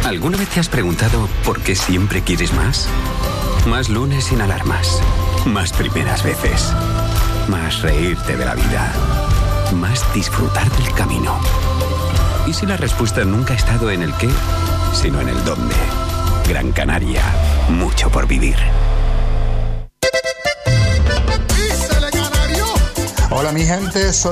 ¿Alguna vez te has preguntado por qué siempre quieres más? Más lunes sin alarmas. Más primeras veces. Más reírte de la vida. Más disfrutar del camino. ¿Y si la respuesta nunca ha estado en el qué, sino en el dónde? Gran Canaria. Mucho por vivir. Hola mi gente, soy